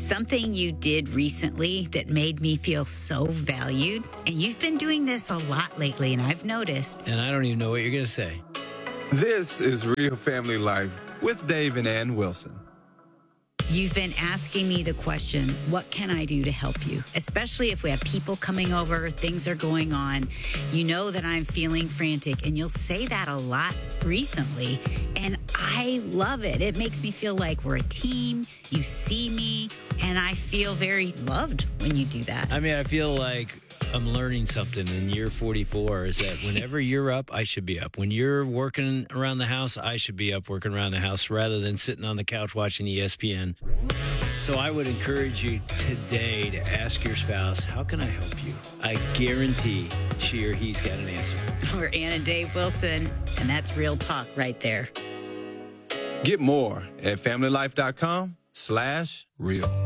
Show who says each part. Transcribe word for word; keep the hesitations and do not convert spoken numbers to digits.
Speaker 1: something you did recently that made me feel so valued. And you've been doing this a lot lately, and I've noticed.
Speaker 2: And I don't even know what you're going to say.
Speaker 3: This is Real Family Life with Dave and Ann Wilson.
Speaker 1: You've been asking me the question, what can I do to help you? Especially if we have people coming over, things are going on. You know that I'm feeling frantic, and you'll say that a lot recently. And I love it. It makes me feel like we're a team. You see me, and I feel very loved when you do that.
Speaker 2: I mean, I feel like I'm learning something in year forty-four is that whenever you're up, I should be up. When you're working around the house, I should be up working around the house rather than sitting on the couch watching E S P N. So I would encourage you today to ask your spouse, how can I help you? I guarantee she or he's got an answer.
Speaker 1: We're Ann and Dave Wilson, and that's real talk right there.
Speaker 3: Get more at familylife.com slash real.